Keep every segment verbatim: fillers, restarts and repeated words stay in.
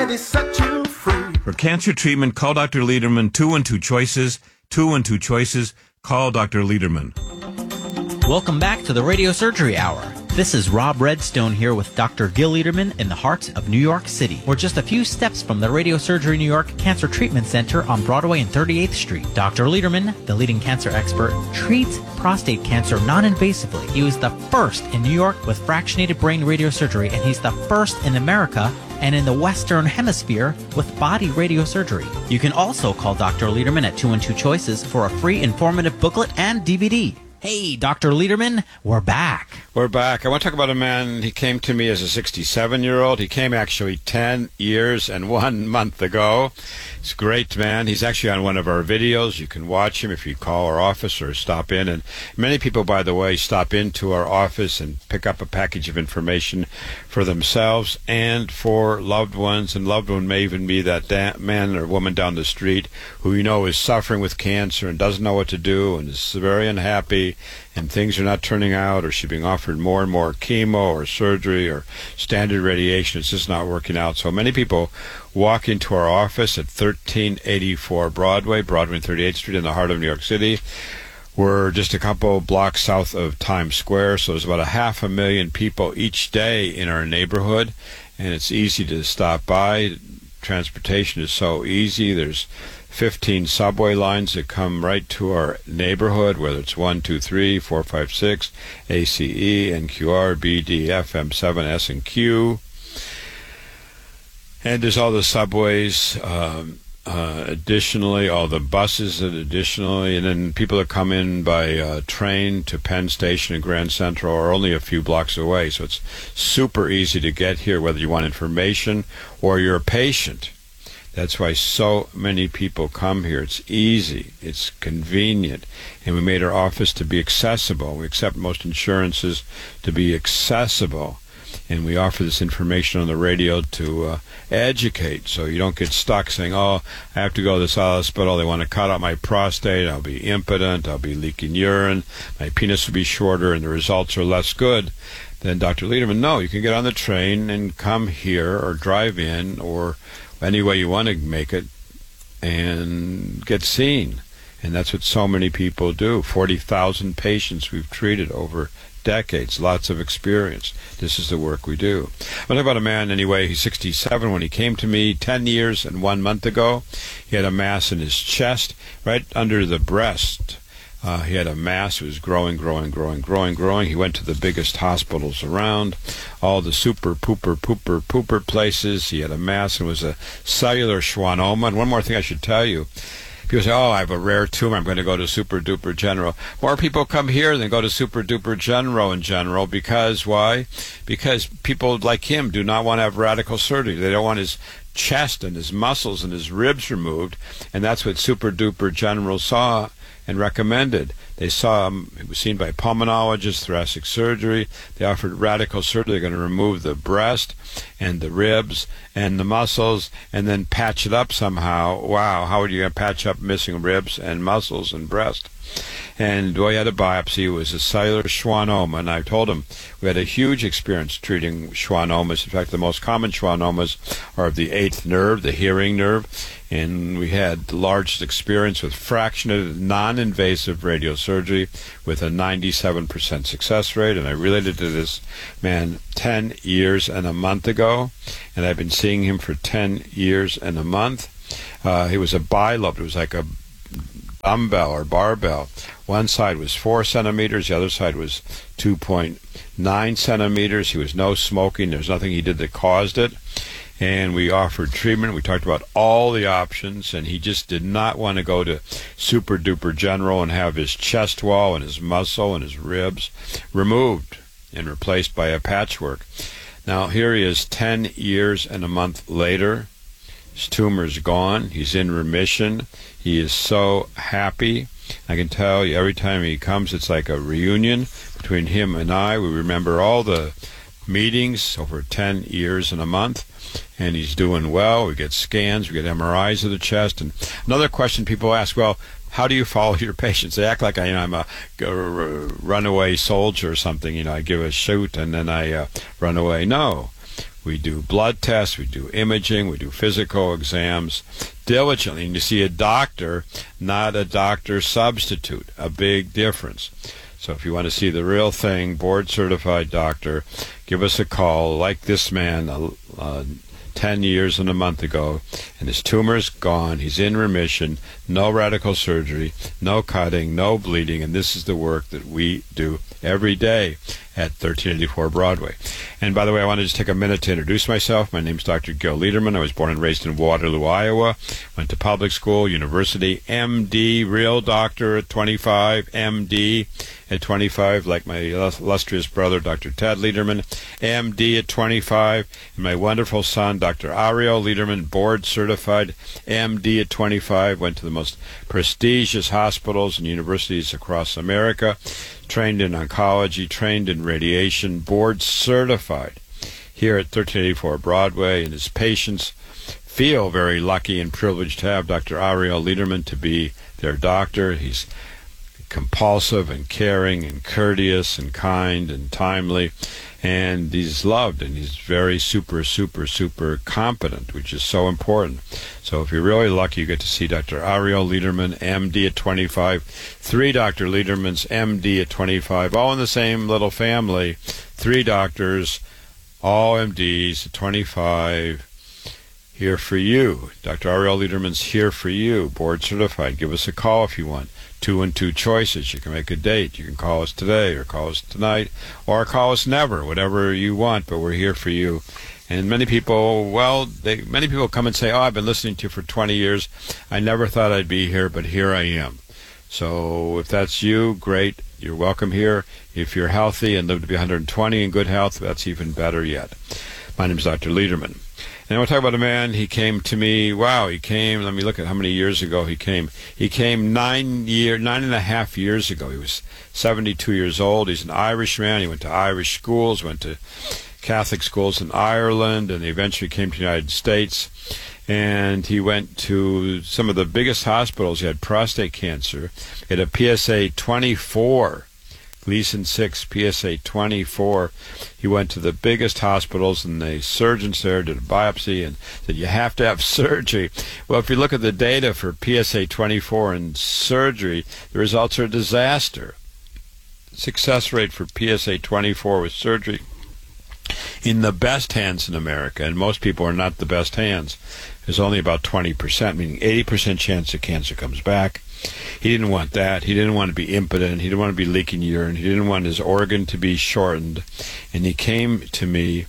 mighty set you free. For cancer treatment, call Doctor Lederman. Two and two choices. Two and two choices. Call Doctor Lederman. Welcome back to the Radio Surgery Hour. This is Rob Redstone here with Doctor Gil Lederman in the heart of New York City. We're just a few steps from the Radio Surgery New York Cancer Treatment Center on Broadway and thirty-eighth Street. Doctor Lederman, the leading cancer expert, treats prostate cancer non-invasively. He was the first in New York with fractionated brain radiosurgery, and he's the first in America and in the Western Hemisphere with body radiosurgery. You can also call Doctor Lederman at two and two choices for a free informative booklet and D V D. Hey, Doctor Lederman, we're back. We're back. I want to talk about a man. He came to me as a sixty-seven-year-old. He came actually ten years and one month ago. He's a great man. He's actually on one of our videos. You can watch him if you call our office or stop in. And many people, by the way, stop into our office and pick up a package of information for themselves and for loved ones. And loved one may even be that da- man or woman down the street who you know is suffering with cancer and doesn't know what to do and is very unhappy, and things are not turning out, or she's being offered more and more chemo or surgery or standard radiation. It's just not working out. So many people walk into our office at thirteen eighty-four Broadway, Broadway and thirty-eighth Street in the heart of New York City. We're just a couple blocks south of Times Square, so there's about a half a million people each day in our neighborhood, and it's easy to stop by. Transportation is so easy. There's fifteen subway lines that come right to our neighborhood, whether it's one, two, three, four, five, six, A C E, N Q R, B D, F, M seven, S, and Q. And there's all the subways, um, uh, additionally, all the buses, and additionally, and then people that come in by uh, train to Penn Station and Grand Central are only a few blocks away. So it's super easy to get here, whether you want information or you're a patient. That's why so many people come here. It's easy, it's convenient, and we made our office to be accessible. We accept most insurances to be accessible, and we offer this information on the radio to uh, educate, so you don't get stuck saying, oh, I have to go to this hospital, they want to cut out my prostate, I'll be impotent, I'll be leaking urine, my penis will be shorter, and the results are less good. Then Doctor Lederman, no, you can get on the train and come here or drive in or any way you want to make it and get seen. And that's what so many people do. forty thousand patients we've treated over decades, lots of experience. This is the work we do. I'll talk about a man anyway. He's sixty-seven. When he came to me ten years and one month ago, he had a mass in his chest, right under the breast. Uh, he had a mass. It was growing, growing, growing, growing, growing. He went to the biggest hospitals around, all the super pooper, pooper, pooper places. He had a mass, and it was a cellular schwannoma. And one more thing I should tell you. People say, oh, I have a rare tumor, I'm going to go to Super Duper General. More people come here than go to Super Duper General in general. Because, why? Because people like him do not want to have radical surgery. They don't want his chest and his muscles and his ribs removed. And that's what Super Duper General saw and recommended. They saw him, it was seen by pulmonologists, thoracic surgery. They offered radical surgery. They're going to remove the breast and the ribs and the muscles and then patch it up somehow. Wow, how are you going to patch up missing ribs and muscles and breast? And we had a biopsy. It was a cellular schwannoma, and I told him we had a huge experience treating schwannomas. In fact, the most common schwannomas are of the eighth nerve, the hearing nerve, and we had the largest experience with fractionated, non-invasive radiosurgery with a ninety-seven percent success rate. And I related to this man ten years and a month ago, and I've been seeing him for ten years and a month. Uh, he was a bilobed. It was like a dumbbell or barbell. One side was four centimeters, the other side was two point nine centimeters. He was no smoking. There was nothing he did that caused it. And we offered treatment. We talked about all the options, and he just did not want to go to Super Duper General and have his chest wall and his muscle and his ribs removed and replaced by a patchwork. Now, here he is ten years and a month later. His tumor's gone. He's in remission. He is so happy. I can tell you every time he comes, it's like a reunion between him and I. We remember all the meetings over ten years and a month, and he's doing well. We get scans, we get M R Is of the chest. And another question people ask, well, how do you follow your patients? They act like I, you know, I'm a, a runaway soldier or something. You know, I give a shoot and then I uh, run away. No. We do blood tests, we do imaging, we do physical exams diligently. And you see a doctor, not a doctor substitute, a big difference. So if you want to see the real thing, board-certified doctor, give us a call like this man uh, uh, ten years and a month ago, and his tumor's gone. He's in remission, no radical surgery, no cutting, no bleeding, and this is the work that we do every day at thirteen eighty-four Broadway. And by the way, I want to just take a minute to introduce myself. My name's Doctor Gil Lederman. I was born and raised in Waterloo, Iowa. Went to public school, university, M D, real doctor at twenty-five, M D at twenty-five, like my illustrious brother, Doctor Ted Lederman, M D at twenty-five, and my wonderful son, Doctor Ariel Lederman, board certified, M D at twenty-five, went to the most prestigious hospitals and universities across America, trained in oncology, trained in radiation, board certified here at thirteen eighty-four Broadway, and his patients feel very lucky and privileged to have Doctor Ariel Lederman to be their doctor. He's compulsive and caring and courteous and kind and timely, and he's loved, and he's very super, super, super competent, which is so important. So if you're really lucky, you get to see Doctor Ariel Lederman, M D at twenty-five, three Doctor Ledermans, M D at twenty-five, all in the same little family, three doctors, all M Ds at twenty-five, here for you. Doctor Ariel Lederman's here for you, board certified. Give us a call if you want. Two and two choices. You can make a date. You can call us today or call us tonight or call us never, whatever you want, but we're here for you. And many people, well, they, many people come and say, oh, I've been listening to you for twenty years. I never thought I'd be here, but here I am. So if that's you, great. You're welcome here. If you're healthy and live to be one hundred twenty in good health, that's even better yet. My name is Doctor Lederman. And I want to talk about a man. He came to me, wow, he came, let me look at how many years ago he came. He came nine year, nine and a half years ago. He was seventy-two years old. He's an Irishman. He went to Irish schools, went to Catholic schools in Ireland, and he eventually came to the United States. And he went to some of the biggest hospitals. He had prostate cancer. He had a P S A twenty-four. Gleason six, P S A twenty-four. He went to the biggest hospitals, and the surgeons there did a biopsy and said, you have to have surgery. Well, if you look at the data for P S A twenty-four and surgery, the results are a disaster. Success rate for P S A twenty-four with surgery in the best hands in America, and most people are not the best hands, is only about twenty percent, meaning eighty percent chance the cancer comes back. He didn't want that. He didn't want to be impotent. He didn't want to be leaking urine. He didn't want his organ to be shortened. And he came to me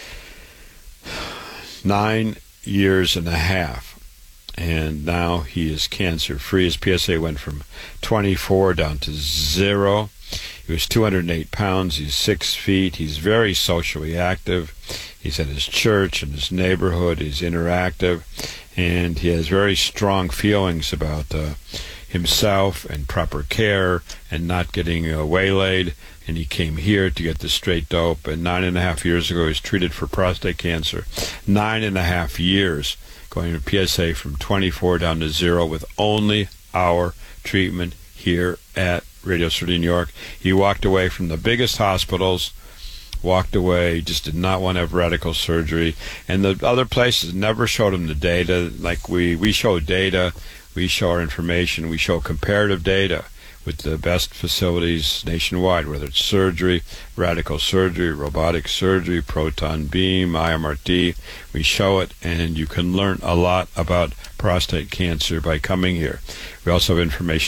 nine years and a half. And now he is cancer-free. His P S A went from twenty-four down to zero. He was two hundred eight pounds. He's six feet. He's very socially active. He's at his church and his neighborhood. He's interactive. And he has very strong feelings about uh, himself and proper care and not getting uh, waylaid. And he came here to get the straight dope. And nine and a half years ago, he was treated for prostate cancer. Nine and a half years, going to P S A from twenty-four down to zero with only our treatment here at Radio City, New York. He walked away from the biggest hospitals, walked away, just did not want to have radical surgery. And the other places never showed him the data. Like we, we show data, we show our information, we show comparative data with the best facilities nationwide, whether it's surgery, radical surgery, robotic surgery, proton beam, I M R T. We show it, and you can learn a lot about prostate cancer by coming here. We also have information